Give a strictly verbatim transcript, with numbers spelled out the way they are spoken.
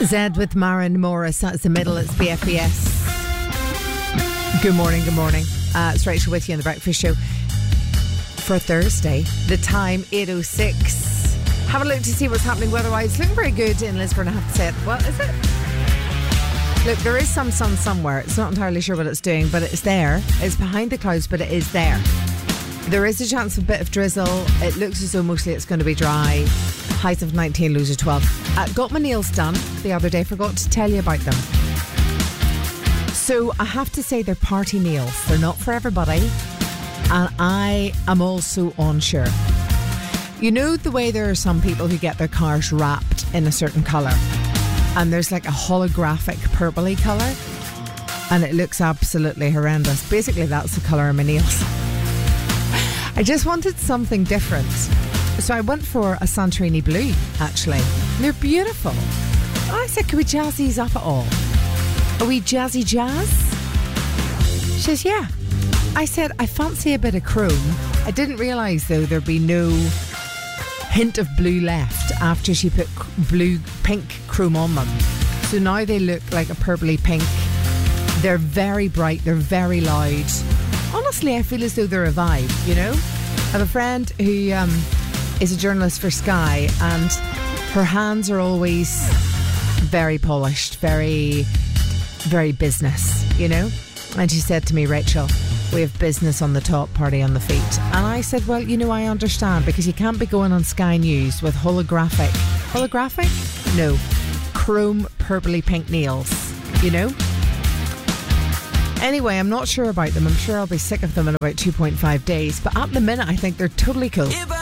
Zed with Maren Morris. That's the middle. It's B F B S. Good morning, good morning. Uh, it's Rachel with you on The Breakfast Show for Thursday. The time, eight oh six. Have a look to see what's happening weather-wise. It's looking very good in Lisburn, I have to say it. Well, is it? Look, there is some sun somewhere. It's not entirely sure what it's doing, but it's there. It's behind the clouds, but it is there. There is a chance of a bit of drizzle. It looks as though mostly it's going to be dry. Highs of nineteen, lows of twelve. Uh, got my nails done the other day. Forgot to tell you about them. So I have to say they're party nails. They're not for everybody. And I am also unsure. You know the way there are some people who get their cars wrapped in a certain colour, and there's like a holographic purpley colour, and it looks absolutely horrendous. Basically, that's the colour of my nails. I just wanted something different. So I went for a Santorini blue, actually. They're beautiful. I said, can we jazz these up at all? Are we jazzy jazz? She says, yeah. I said, I fancy a bit of chrome. I didn't realise, though, there'd be no hint of blue left after she put blue, pink chrome on them. So now they look like a purpley pink. They're very bright. They're very loud. Honestly, I feel as though they're a vibe, you know? I have a friend who um, is a journalist for Sky, and her hands are always very polished, very, very business, you know? And she said to me, Rachel, we have business on the top, party on the feet. And I said, well, you know, I understand, because you can't be going on Sky News with holographic, holographic? No, chrome, purpley pink nails, you know? Anyway, I'm not sure about them. I'm sure I'll be sick of them in about two point five days. But at the minute, I think they're totally cool.